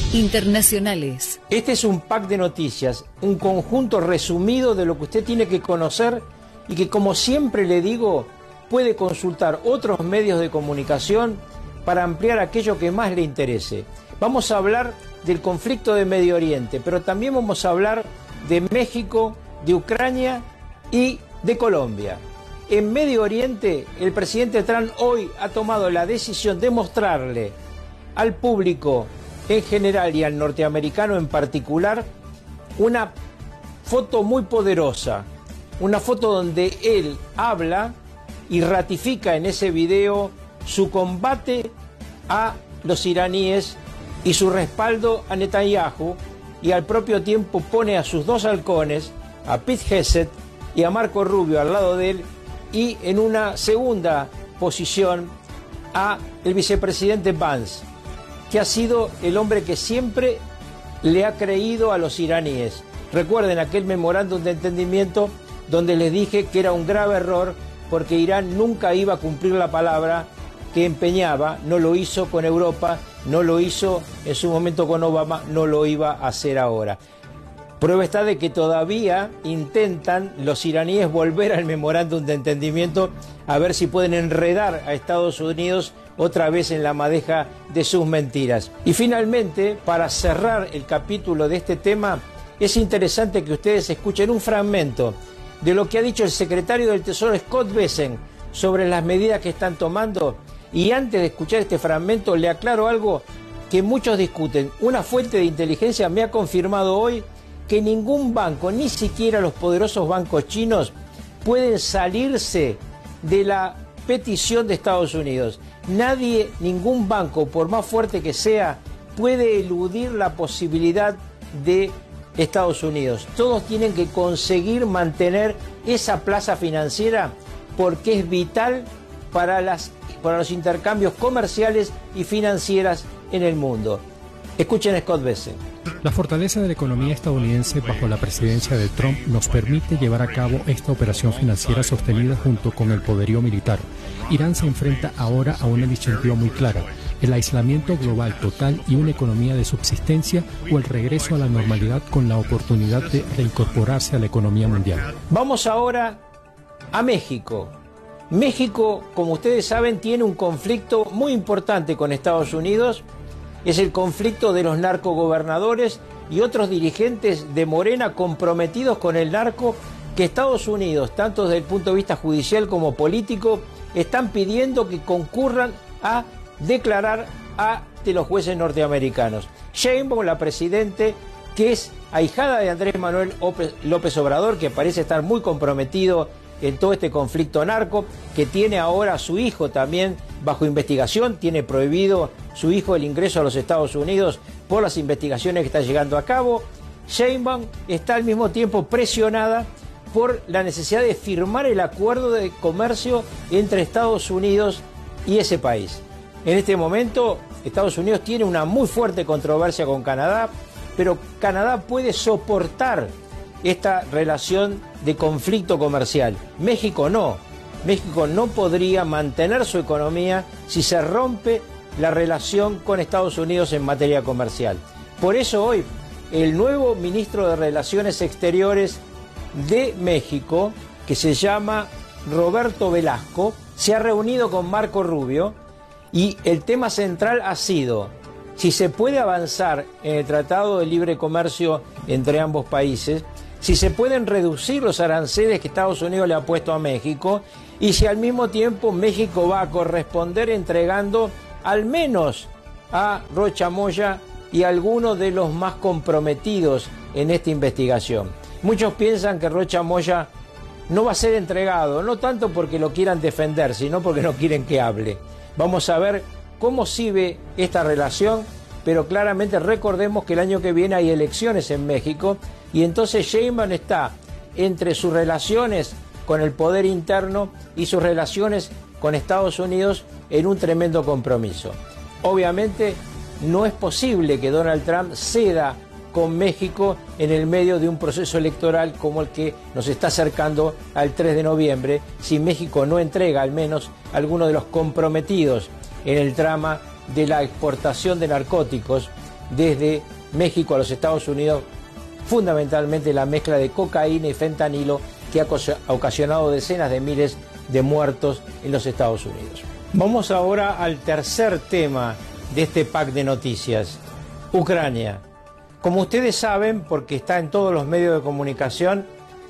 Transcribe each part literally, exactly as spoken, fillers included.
Internacionales. Este es un pack de noticias, un conjunto resumido de lo que usted tiene que conocer y que, como siempre le digo, puede consultar otros medios de comunicación para ampliar aquello que más le interese. Vamos a hablar del conflicto de Medio Oriente, pero también vamos a hablar de México, de Ucrania y de Colombia. En Medio Oriente, el presidente Trump hoy ha tomado la decisión de mostrarle al público en general y al norteamericano en particular una foto muy poderosa, una foto donde él habla y ratifica en ese video su combate a los iraníes y su respaldo a Netanyahu, y al propio tiempo pone a sus dos halcones, a Pete Hegseth y a Marco Rubio, al lado de él, y en una segunda posición a el vicepresidente Vance, que ha sido el hombre que siempre le ha creído a los iraníes. Recuerden aquel memorándum de entendimiento donde les dije que era un grave error porque Irán nunca iba a cumplir la palabra que empeñaba, no lo hizo con Europa, no lo hizo en su momento con Obama, no lo iba a hacer ahora. Prueba está de que todavía intentan los iraníes volver al memorándum de entendimiento a ver si pueden enredar a Estados Unidos otra vez en la madeja de sus mentiras. Y finalmente, para cerrar el capítulo de este tema, es interesante que ustedes escuchen un fragmento de lo que ha dicho el secretario del Tesoro Scott Bessent sobre las medidas que están tomando. Y antes de escuchar este fragmento, le aclaro algo que muchos discuten. Una fuente de inteligencia me ha confirmado hoy que ningún banco, ni siquiera los poderosos bancos chinos, pueden salirse de la petición de Estados Unidos. Nadie, ningún banco, por más fuerte que sea, puede eludir la posibilidad de Estados Unidos. Todos tienen que conseguir mantener esa plaza financiera porque es vital para, las, para los intercambios comerciales y financieras en el mundo. Escuchen a Scott Bessent. La fortaleza de la economía estadounidense bajo la presidencia de Trump nos permite llevar a cabo esta operación financiera sostenida junto con el poderío militar. Irán se enfrenta ahora a una disyuntiva muy clara: el aislamiento global total y una economía de subsistencia, o el regreso a la normalidad con la oportunidad de reincorporarse a la economía mundial. Vamos ahora a México. México, como ustedes saben, tiene un conflicto muy importante con Estados Unidos. Es el conflicto de los narcogobernadores y otros dirigentes de Morena comprometidos con el narco, que Estados Unidos, tanto desde el punto de vista judicial como político, están pidiendo que concurran a declarar ante los jueces norteamericanos. Sheinbaum, la presidente, que es ahijada de Andrés Manuel López Obrador, que parece estar muy comprometido en todo este conflicto narco, que tiene ahora a su hijo también bajo investigación, tiene prohibido su hijo el ingreso a los Estados Unidos por las investigaciones que está llegando a cabo. Sheinbaum está al mismo tiempo presionada por la necesidad de firmar el acuerdo de comercio entre Estados Unidos y ese país. En este momento, Estados Unidos tiene una muy fuerte controversia con Canadá, pero Canadá puede soportar esta relación de conflicto comercial. México no. México no podría mantener su economía si se rompe la relación con Estados Unidos en materia comercial. Por eso hoy el nuevo ministro de Relaciones Exteriores de México, que se llama Roberto Velasco, se ha reunido con Marco Rubio y el tema central ha sido si se puede avanzar en el Tratado de Libre Comercio entre ambos países, si se pueden reducir los aranceles que Estados Unidos le ha puesto a México y si al mismo tiempo México va a corresponder entregando al menos a Rocha Moya y a algunos de los más comprometidos en esta investigación. Muchos piensan que Rocha Moya no va a ser entregado, no tanto porque lo quieran defender, sino porque no quieren que hable. Vamos a ver cómo sigue esta relación, pero claramente recordemos que el año que viene hay elecciones en México y entonces Sheinbaum está entre sus relaciones con el poder interno y sus relaciones con Estados Unidos en un tremendo compromiso. Obviamente no es posible que Donald Trump ceda con México en el medio de un proceso electoral como el que nos está acercando al tres de noviembre, si México no entrega al menos algunos de los comprometidos en el trama de la exportación de narcóticos desde México a los Estados Unidos, fundamentalmente la mezcla de cocaína y fentanilo que ha ocasionado decenas de miles de muertos en los Estados Unidos. Vamos ahora al tercer tema de este pack de noticias, Ucrania. Como ustedes saben, porque está en todos los medios de comunicación,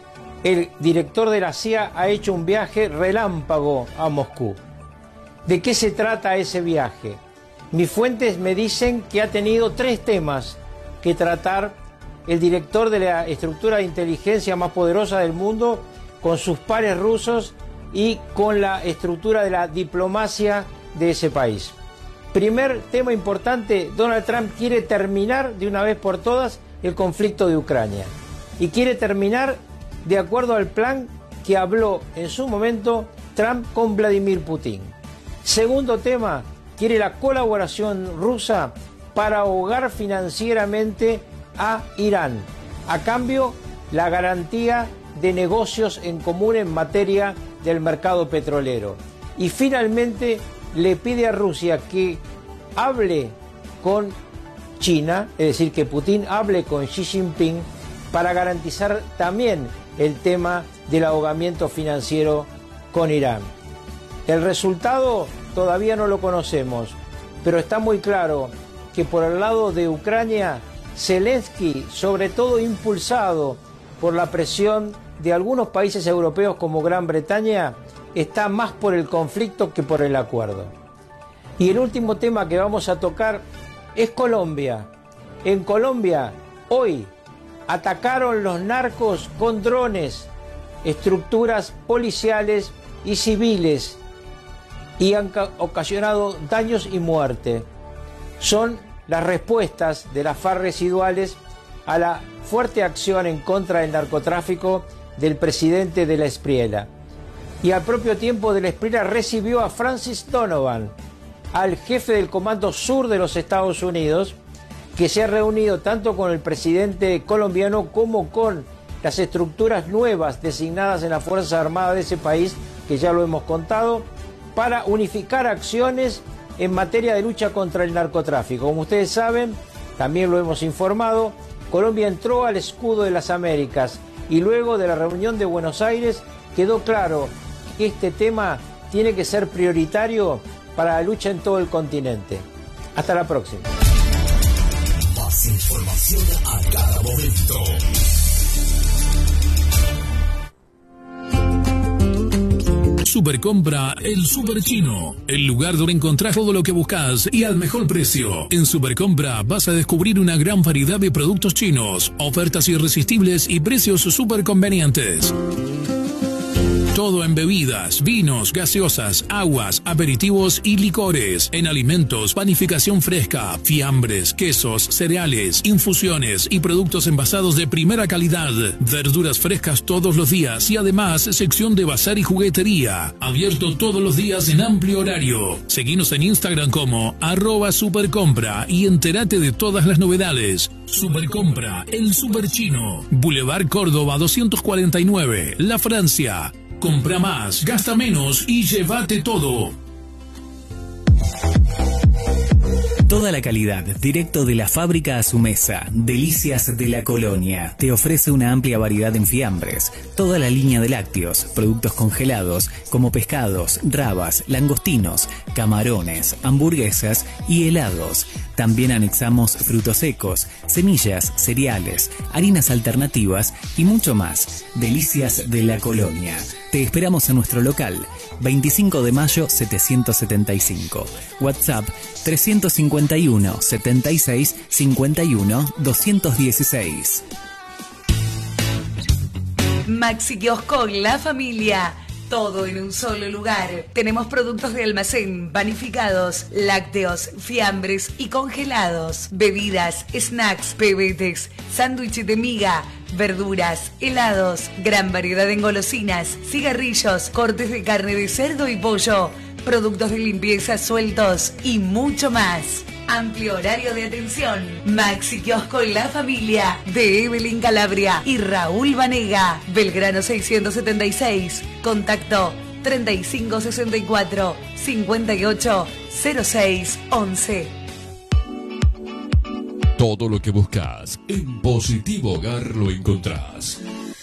el director de la C I A ha hecho un viaje relámpago a Moscú. ¿De qué se trata ese viaje? Mis fuentes me dicen que ha tenido tres temas que tratar el director de la estructura de inteligencia más poderosa del mundo con sus pares rusos y con la estructura de la diplomacia de ese país. Primer tema importante, Donald Trump quiere terminar de una vez por todas el conflicto de Ucrania y quiere terminar de acuerdo al plan que habló en su momento Trump con Vladimir Putin. Segundo tema, quiere la colaboración rusa para ahogar financieramente a Irán. A cambio, la garantía de negocios en común en materia del mercado petrolero. Y finalmente le pide a Rusia que hable con China, es decir, que Putin hable con Xi Jinping para garantizar también el tema del ahogamiento financiero con Irán. El resultado todavía no lo conocemos, pero está muy claro que por el lado de Ucrania, Zelensky, sobre todo impulsado por la presión de algunos países europeos como Gran Bretaña, está más por el conflicto que por el acuerdo. Y el último tema que vamos a tocar es Colombia. En Colombia, hoy, atacaron los narcos con drones, estructuras policiales y civiles y han ocasionado daños y muerte. Son las respuestas de las FARC residuales a la fuerte acción en contra del narcotráfico del presidente de la Espriella. Y al propio tiempo de la Espriella recibió a Francis Donovan, al jefe del Comando Sur de los Estados Unidos, que se ha reunido tanto con el presidente colombiano como con las estructuras nuevas designadas en las Fuerzas Armadas de ese país, que ya lo hemos contado, para unificar acciones en materia de lucha contra el narcotráfico. Como ustedes saben, también lo hemos informado, Colombia entró al escudo de las Américas y luego de la reunión de Buenos Aires quedó claro que este tema tiene que ser prioritario para la lucha en todo el continente. Hasta la próxima. Más información a cada momento. Supercompra El Super Chino, el lugar donde encontrás todo lo que buscas y al mejor precio. En Supercompra vas a descubrir una gran variedad de productos chinos, ofertas irresistibles y precios súper convenientes. Todo en bebidas, vinos, gaseosas, aguas, aperitivos y licores. En alimentos, panificación fresca, fiambres, quesos, cereales, infusiones y productos envasados de primera calidad. Verduras frescas todos los días y además sección de bazar y juguetería. Abierto todos los días en amplio horario. Seguinos en Instagram como arroba supercompra y entérate de todas las novedades. Supercompra, el Super Chino. Boulevard Córdoba doscientos cuarenta y nueve, La Francia. Compra más, gasta menos y llévate todo. Toda la calidad, directo de la fábrica a su mesa. Delicias de la Colonia. Te ofrece una amplia variedad en fiambres, toda la línea de lácteos, productos congelados como pescados, rabas, langostinos, camarones, hamburguesas y helados. También anexamos frutos secos, semillas, cereales, harinas alternativas y mucho más. Delicias de la Colonia. Te esperamos en nuestro local, veinticinco de mayo setecientos setenta y cinco. WhatsApp trescientos cincuenta y uno, setenta y seis, cincuenta y uno, doscientos dieciséis. Maxi Kiosco La Familia. Todo en un solo lugar. Tenemos productos de almacén, panificados, lácteos, fiambres y congelados. Bebidas, snacks, pebetes, sándwiches de miga, verduras, helados, gran variedad en golosinas, cigarrillos, cortes de carne de cerdo y pollo, productos de limpieza sueltos y mucho más. Amplio horario de atención. Maxi Kiosco La Familia de Evelyn Calabria y Raúl Vanega. Belgrano seiscientos setenta y seis. Contacto treinta y cinco sesenta y cuatro, cincuenta y ocho, cero seis once. Todo lo que buscas en Positivo Hogar lo encontrás.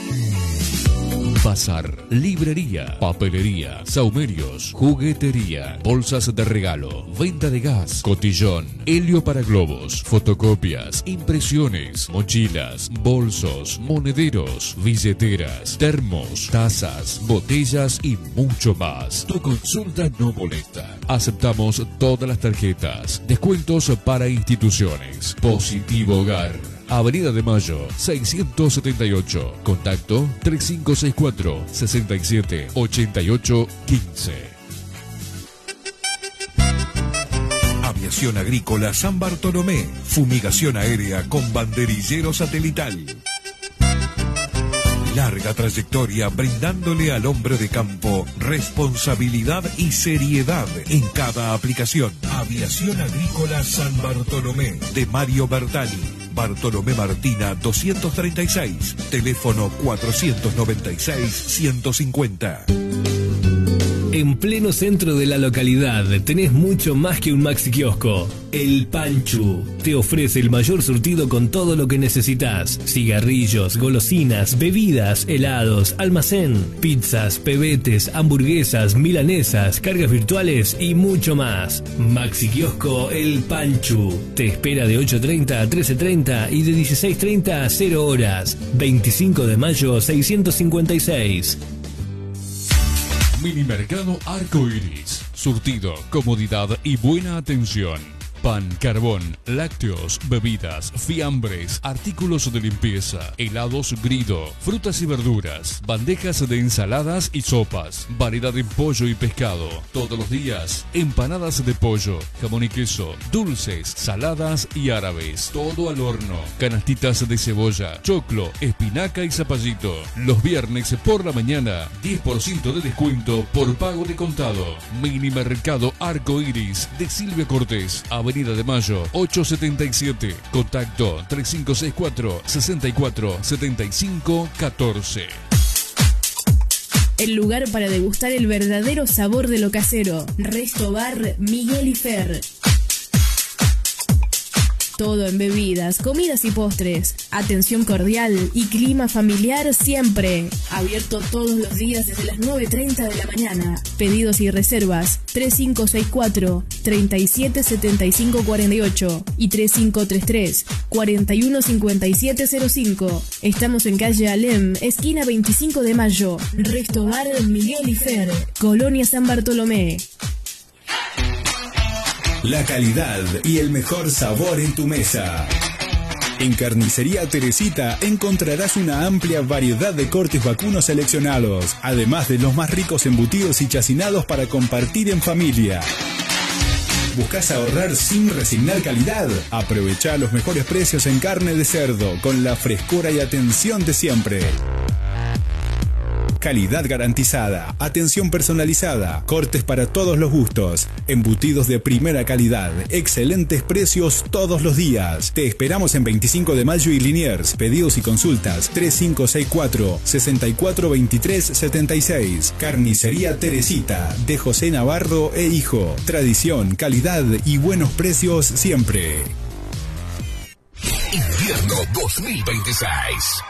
Bazar, librería, papelería, saumerios, juguetería, bolsas de regalo, venta de gas, cotillón, helio para globos, fotocopias, impresiones, mochilas, bolsos, monederos, billeteras, termos, tazas, botellas y mucho más. Tu consulta no molesta. Aceptamos todas las tarjetas. Descuentos para instituciones. Positivo Hogar. Avenida de Mayo, seiscientos setenta y ocho. Contacto tres cinco seis cuatro, seis siete, ocho ocho uno cinco. Aviación Agrícola San Bartolomé. Fumigación aérea con banderillero satelital. Larga trayectoria brindándole al hombre de campo responsabilidad y seriedad en cada aplicación. Aviación Agrícola San Bartolomé de Mario Bertani. Bartolomé Martina doscientos treinta y seis, teléfono cuatrocientos noventa y seis, ciento cincuenta. En pleno centro de la localidad tenés mucho más que un maxi kiosco. El Panchu te ofrece el mayor surtido con todo lo que necesitas: cigarrillos, golosinas, bebidas, helados, almacén, pizzas, pebetes, hamburguesas, milanesas, cargas virtuales y mucho más. Maxi kiosco El Panchu te espera de ocho treinta a trece treinta y de dieciséis treinta a cero horas. veinticinco de mayo seiscientos cincuenta y seis. Minimercado Arco Iris. Surtido, comodidad y buena atención. Pan, carbón, lácteos, bebidas, fiambres, artículos de limpieza, helados Grido, frutas y verduras, bandejas de ensaladas y sopas, variedad de pollo y pescado. Todos los días, empanadas de pollo, jamón y queso, dulces, saladas y árabes. Todo al horno. Canastitas de cebolla, choclo, espinaca y zapallito. Los viernes por la mañana, diez por ciento de descuento por pago de contado. Minimercado Arco Iris de Silvia Cortés, Avenida de Mayo, ochocientos setenta y siete. Contacto tres cinco seis cuatro, seis cuatro, siete cinco uno cuatro. El lugar para degustar el verdadero sabor de lo casero. Resto Bar Miguel y Fer. Todo en bebidas, comidas y postres. Atención cordial y clima familiar siempre. Abierto todos los días desde las nueve y treinta de la mañana. Pedidos y reservas tres cinco seis cuatro, tres siete siete cinco cuatro ocho y tres cinco tres tres, cuatro uno cinco siete cero cinco. Estamos en calle Alem, esquina veinticinco de mayo. Resto Bar Miguel y Fer, Colonia San Bartolomé. La calidad y el mejor sabor en tu mesa. En Carnicería Teresita encontrarás una amplia variedad de cortes vacunos seleccionados, además de los más ricos embutidos y chacinados para compartir en familia. ¿Buscas ahorrar sin resignar calidad? Aprovecha los mejores precios en carne de cerdo, con la frescura y atención de siempre. Calidad garantizada, atención personalizada, cortes para todos los gustos, embutidos de primera calidad, excelentes precios todos los días. Te esperamos en veinticinco de mayo y Liniers. Pedidos y consultas tres cinco seis cuatro, seis cuatro dos tres siete seis. Carnicería Teresita, de José Navarro e Hijo. Tradición, calidad y buenos precios siempre. Invierno dos mil veintiséis.